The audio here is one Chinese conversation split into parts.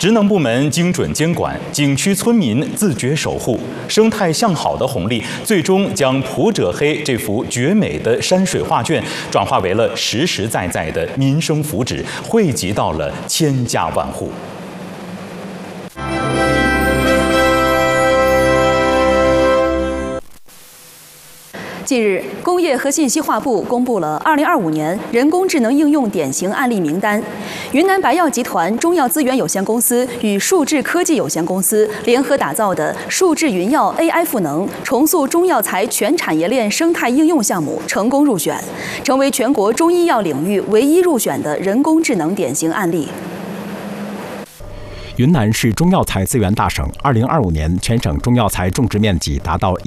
职能部门精准监管，景区村民自觉守护，生态向好的红利，最终将普者黑这幅绝美的山水画卷转化为了实实在在的民生福祉，惠及到了千家万户。 近日，工业和信息化部公布了2025年人工智能应用典型案例名单。云南白药集团中药资源有限公司与数智科技有限公司联合打造的数智云药 AI 赋能重塑中药材全产业链生态应用项目成功入选，成为全国中医药领域唯一入选的人工智能典型案例。 云南是中药材资源大省，2025年全省中药材种植面积达到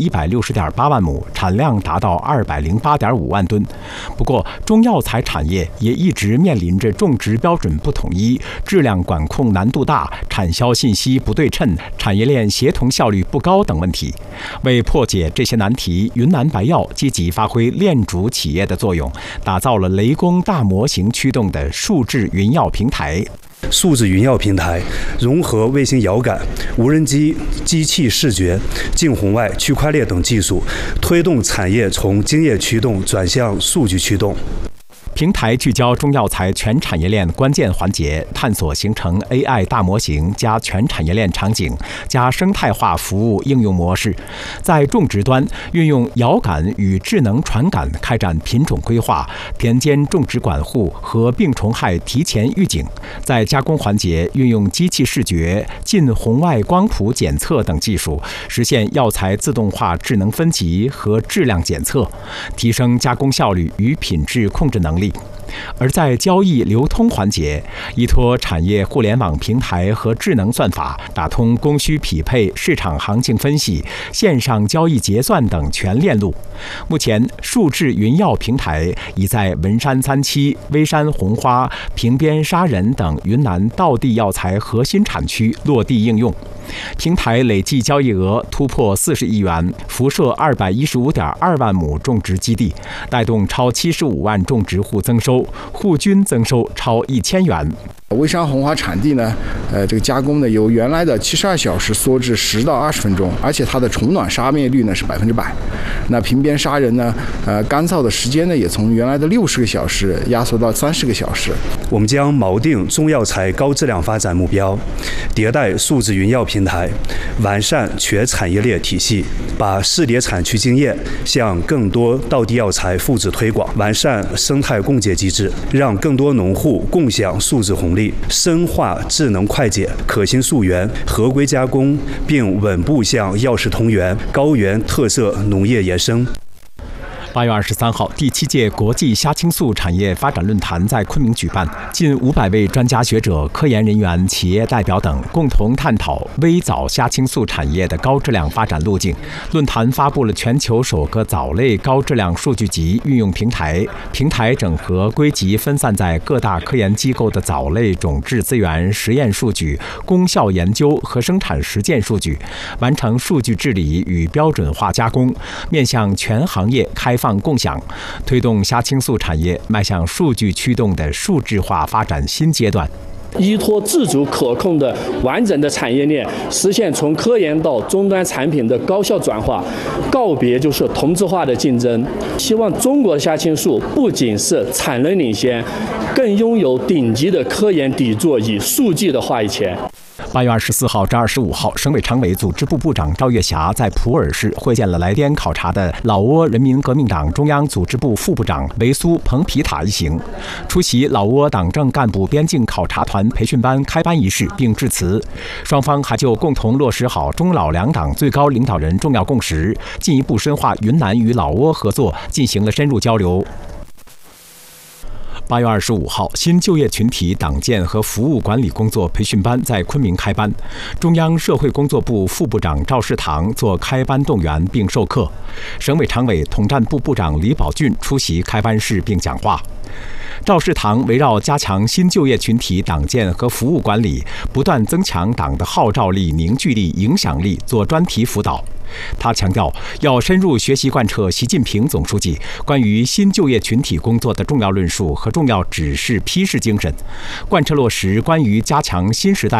1160.8万亩，产量达到208.5万吨。不过，中药材产业也一直面临着种植标准不统一、质量管控难度大、产销信息不对称、产业链协同效率不高等问题。为破解这些难题，云南白药积极发挥链主企业的作用，打造了雷公大模型驱动的数智云药平台。 数字云药平台融合卫星遥感、无人机、机器视觉、近红外、区块链等技术，推动产业从经验驱动转向数据驱动。 平台聚焦中药材全产业链关键环节，探索形成 AI 大模型加全产业链场景加生态化服务应用模式。在种植端，运用遥感与智能传感开展品种规划、田间种植管护和病虫害提前预警；在加工环节，运用机器视觉、近红外光谱检测等技术，实现药材自动化智能分级和质量检测，提升加工效率与品质控制能力。而在交易流通环节，依托产业互联网平台和智能算法，打通供需匹配、市场行情分析、线上交易结算等全链路。目前，数智云药平台已在文山三七、微山红花、平边沙人等云南道地药材核心产区落地应用。平台累计交易额突破40亿元，辐射215.2万亩种植基地，带动超75万种植户增收，户均增收超1000元。 微山红花产地呢，这个加工呢由原来的72小时缩至10到20分钟，而且它的虫卵杀灭率呢是100%。那平边沙人呢，干燥的时间呢也从原来的60个小时压缩到30个小时。 我们将锚定中药材高质量发展目标，迭代数字云药平台，完善全产业链体系，把试点产区经验向更多道地药材复制推广，完善生态共建机制，让更多农户共享数字红利。深化智能快检、可信溯源、合规加工，并稳步向药事同源、高原特色农业延伸。 8月23号，第7届国际虾青素产业发展论坛在昆明举办，近500位专家学者、科研人员、企业代表等共同探讨微藻虾青素产业的高质量发展路径。论坛发布了全球首个藻类高质量数据集运用平台，平台整合归集分散在各大科研机构的藻类种质资源、实验数据、功效研究和生产实践数据，完成数据治理与标准化加工，面向全行业开放共享，推动虾青素产业迈向数据驱动的数字化发展新阶段。 依托自主可控的完整的产业链，实现从科研到终端产品的高效转化，告别就是同质化的竞争。希望中国的虾青素不仅是产能领先，更拥有顶级的科研底座与数据的话语权。 8月24号至25号，省委常委组织部部长赵月霞在普洱市会见了来滇考察的老挝人民革命党中央组织部副部长维苏彭皮塔一行，出席老挝党政干部边境考察团培训班开班仪式并致辞。双方还就共同落实好中老两党最高领导人重要共识，进一步深化云南与老挝合作进行了深入交流。8月25号，新就业群体党建和服务管理工作培训班在昆明开班，中央社会工作部副部长赵世堂做开班动员并授课，省委常委统战部部长李宝俊出席开班式并讲话。赵世堂围绕加强新就业群体党建和服务管理，不断增强党的号召力、凝聚力、影响力做专题辅导。他强调，要深入学习贯彻习近平总书记关于新就业群体工作的重要论述和重要指示批示精神，贯彻落实关于加强新时代